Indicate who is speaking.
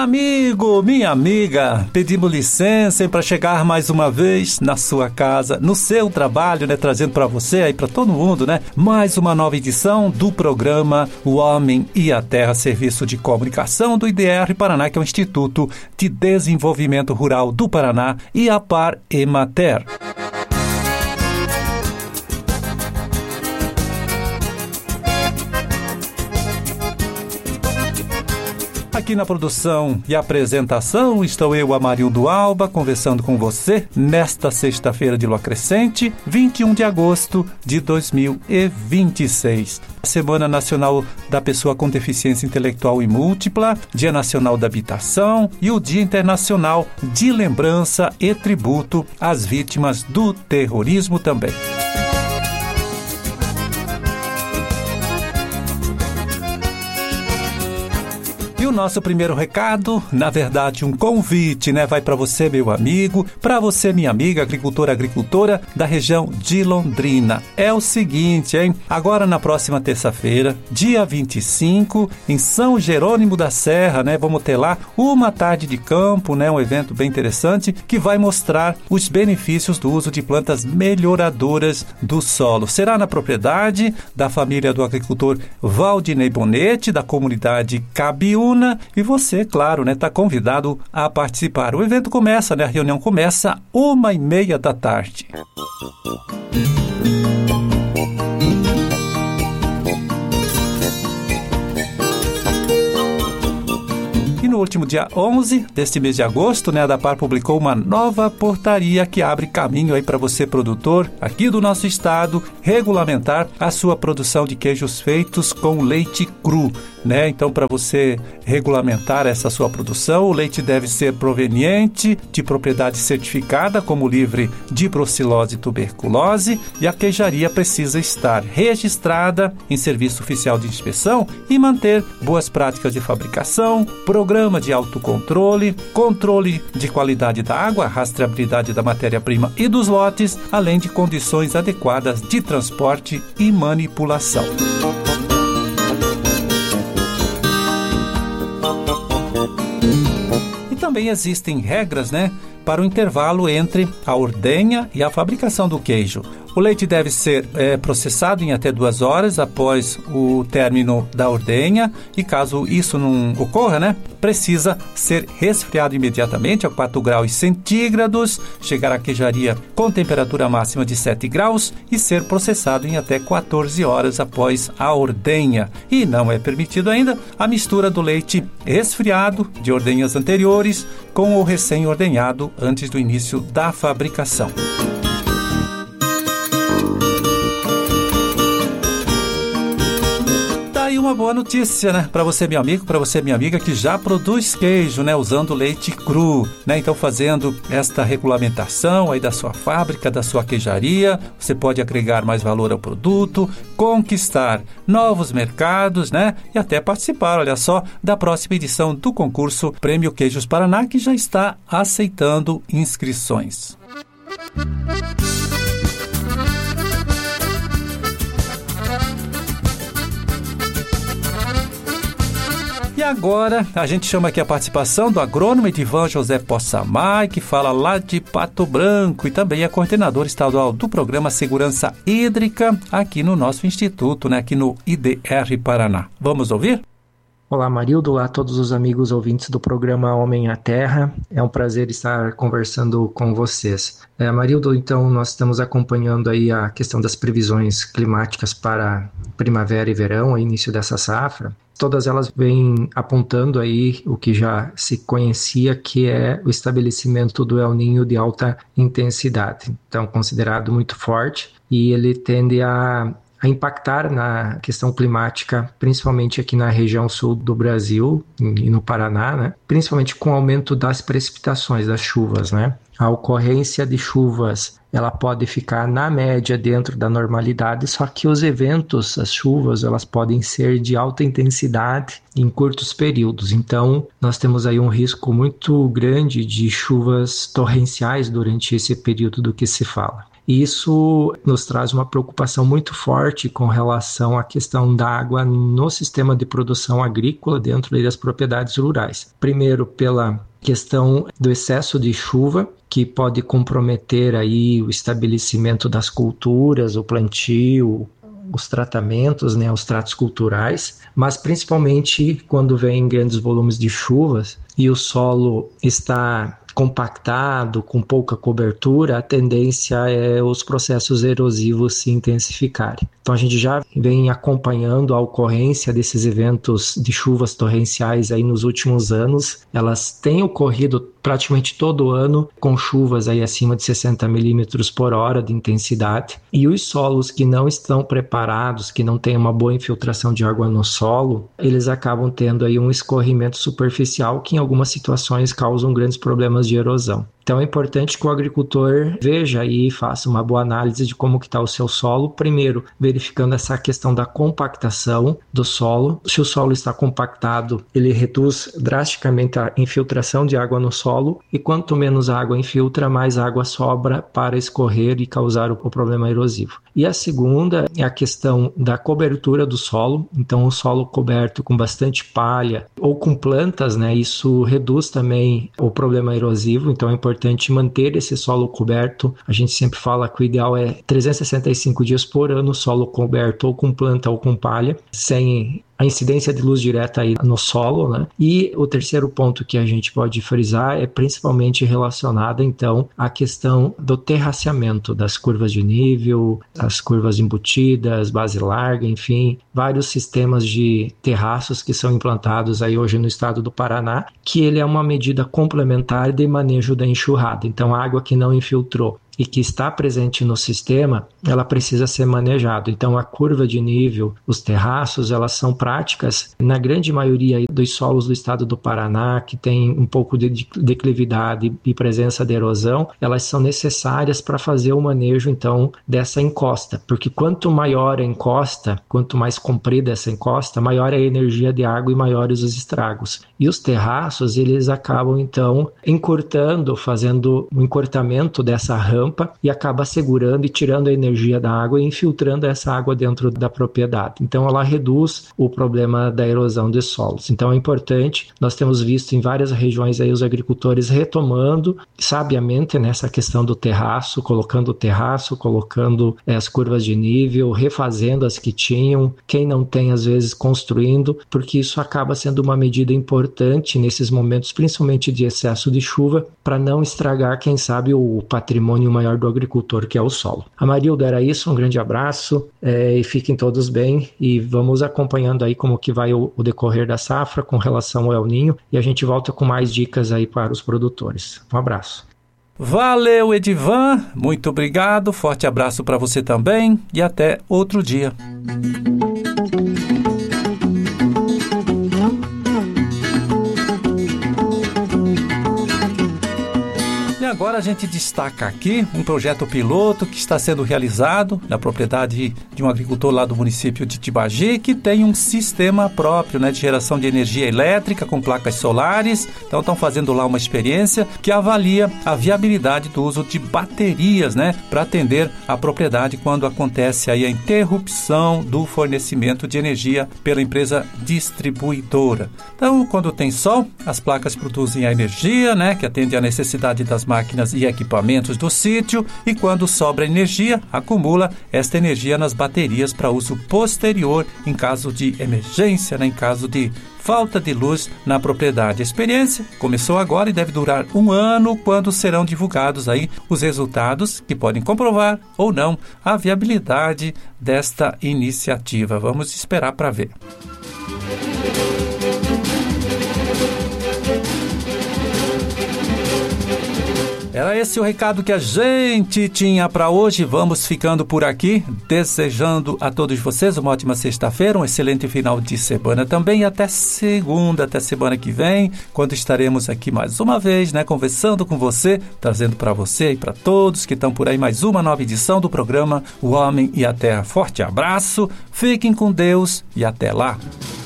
Speaker 1: Amigo, minha amiga, pedimos licença para chegar mais uma vez na sua casa, no seu trabalho, né, trazendo para você aí, para todo mundo, né, mais uma nova edição do programa O Homem e a Terra, serviço de comunicação do IDR Paraná, que é o Instituto de Desenvolvimento Rural do Paraná, e a Par Emater. Aqui na produção e apresentação estou eu, Amarildo Alba, conversando com você nesta sexta-feira de lua crescente, 21 de agosto de 2026. Semana Nacional da Pessoa com Deficiência Intelectual e Múltipla, Dia Nacional da Habitação e o Dia Internacional de Lembrança e Tributo às Vítimas do Terrorismo também. E o nosso primeiro recado, na verdade, um convite, né? Vai para você, meu amigo, para você, minha amiga, agricultora da região de Londrina. É o seguinte, hein? Agora, na próxima terça-feira, dia 25, em São Jerônimo da Serra, né? Vamos ter lá uma tarde de campo, né? Um evento bem interessante que vai mostrar os benefícios do uso de plantas melhoradoras do solo. Será na propriedade da família do agricultor Valdinei Bonetti, da comunidade Cabiúna. E você, claro, né, está convidado a participar. O evento começa, né, a reunião começa 1h30 da tarde. E no último dia 11 deste mês de agosto, né, a ADAPAR publicou uma nova portaria que abre caminho aí para você, produtor, aqui do nosso estado, regulamentar a sua produção de queijos feitos com leite cru, né? Então, para você regulamentar essa sua produção, o leite deve ser proveniente de propriedade certificada como livre de brucelose e tuberculose, e a queijaria precisa estar registrada em serviço oficial de inspeção e manter boas práticas de fabricação, programa de autocontrole, controle de qualidade da água, rastreabilidade da matéria-prima e dos lotes, além de condições adequadas de transporte e manipulação. E também existem regras, né, para o intervalo entre a ordenha e a fabricação do queijo. O leite deve ser processado em até 2 horas após o término da ordenha e, caso isso não ocorra, né, precisa ser resfriado imediatamente a 4 graus centígrados, chegar à queijaria com temperatura máxima de 7 graus e ser processado em até 14 horas após a ordenha. E não é permitido ainda a mistura do leite resfriado de ordenhas anteriores com o recém-ordenhado antes do início da fabricação. E uma boa notícia, né, para você, meu amigo, para você, minha amiga, que já produz queijo, né, usando leite cru, né? Então, fazendo esta regulamentação aí da sua fábrica, da sua queijaria, você pode agregar mais valor ao produto, conquistar novos mercados, né, e até participar, olha só, da próxima edição do concurso Prêmio Queijos Paraná, que já está aceitando inscrições. E agora a gente chama aqui a participação do agrônomo Edivan José Possamay, que fala lá de Pato Branco e também é coordenador estadual do programa Segurança Hídrica aqui no nosso instituto, né, aqui no IDR Paraná. Vamos ouvir?
Speaker 2: Olá, Marildo, olá a todos os amigos ouvintes do programa Homem à Terra. É um prazer estar conversando com vocês. Marildo, então, nós estamos acompanhando aí a questão das previsões climáticas para primavera e verão, o início dessa safra. Todas elas vêm apontando aí o que já se conhecia, que é o estabelecimento do El Niño de alta intensidade. Então, considerado muito forte, e ele tende a impactar na questão climática, principalmente aqui na região sul do Brasil e no Paraná, né? Principalmente com o aumento das precipitações, das chuvas, né? A ocorrência de chuvas, ela pode ficar na média dentro da normalidade, só que os eventos, as chuvas, elas podem ser de alta intensidade em curtos períodos. Então, nós temos aí um risco muito grande de chuvas torrenciais durante esse período do que se fala. E isso nos traz uma preocupação muito forte com relação à questão da água no sistema de produção agrícola dentro das propriedades rurais. Primeiro, pela questão do excesso de chuva, que pode comprometer aí o estabelecimento das culturas, o plantio, os tratamentos, né, os tratos culturais, mas principalmente quando vem grandes volumes de chuvas e o solo está compactado, com pouca cobertura, a tendência é os processos erosivos se intensificarem. Então a gente já vem acompanhando a ocorrência desses eventos de chuvas torrenciais aí nos últimos anos. Elas têm ocorrido praticamente todo ano com chuvas aí acima de 60 milímetros por hora de intensidade. E os solos que não estão preparados, que não têm uma boa infiltração de água no solo, eles acabam tendo aí um escorrimento superficial que em algumas situações causam grandes problemas de erosão. Então é importante que o agricultor veja e faça uma boa análise de como que está o seu solo, primeiro verificando essa questão da compactação do solo. Se o solo está compactado, ele reduz drasticamente a infiltração de água no solo e quanto menos água infiltra, mais água sobra para escorrer e causar o problema erosivo. E a segunda é a questão da cobertura do solo. Então o solo coberto com bastante palha ou com plantas, né, isso reduz também o problema erosivo. Então é importante manter esse solo coberto. A gente sempre fala que o ideal é 365 dias por ano solo coberto ou com planta ou com palha, sem a incidência de luz direta aí no solo, né? E o terceiro ponto que a gente pode frisar é principalmente relacionado, então, à questão do terraceamento das curvas de nível, as curvas embutidas, base larga, enfim, vários sistemas de terraços que são implantados aí hoje no estado do Paraná, que ele é uma medida complementar de manejo da enxurrada. Então, a água que não infiltrou e que está presente no sistema, ela precisa ser manejada. Então, a curva de nível, os terraços, elas são práticas na grande maioria dos solos do estado do Paraná, que tem um pouco de declividade e presença de erosão, elas são necessárias para fazer o manejo, então, dessa encosta, porque quanto maior a encosta, quanto mais comprida essa encosta, maior é a energia de água e maiores os estragos. E os terraços, eles acabam, então, encurtando, fazendo um encurtamento dessa rampa e acaba segurando e tirando a energia da água e infiltrando essa água dentro da propriedade. Então ela reduz o problema da erosão de solos. Então é importante, nós temos visto em várias regiões aí os agricultores retomando sabiamente nessa questão do terraço, colocando as curvas de nível, refazendo as que tinham, quem não tem às vezes construindo, porque isso acaba sendo uma medida importante nesses momentos, principalmente de excesso de chuva, para não estragar, quem sabe, o patrimônio maior do agricultor, que é o solo. Amarildo, era isso, um grande abraço e fiquem todos bem e vamos acompanhando aí como que vai o decorrer da safra com relação ao El Ninho e a gente volta com mais dicas aí para os produtores. Um abraço.
Speaker 1: Valeu, Edivan, muito obrigado, forte abraço para você também e até outro dia. Agora a gente destaca aqui um projeto piloto que está sendo realizado na propriedade de um agricultor lá do município de Tibagi, que tem um sistema próprio, né, de geração de energia elétrica com placas solares. Então estão fazendo lá uma experiência que avalia a viabilidade do uso de baterias, né, para atender a propriedade quando acontece aí a interrupção do fornecimento de energia pela empresa distribuidora. Então, quando tem sol, as placas produzem a energia, né, que atende à necessidade das máquinas e equipamentos do sítio, e quando sobra energia, acumula esta energia nas baterias para uso posterior em caso de emergência, né, em caso de falta de luz na propriedade. A experiência começou agora e deve durar 1 ano, quando serão divulgados aí os resultados que podem comprovar ou não a viabilidade desta iniciativa. Vamos esperar para ver. Era esse o recado que a gente tinha para hoje. Vamos ficando por aqui, desejando a todos vocês uma ótima sexta-feira, um excelente final de semana também, e até segunda, até semana que vem, quando estaremos aqui mais uma vez, né, conversando com você, trazendo para você e para todos que estão por aí mais uma nova edição do programa O Homem e a Terra. Forte abraço, fiquem com Deus e até lá!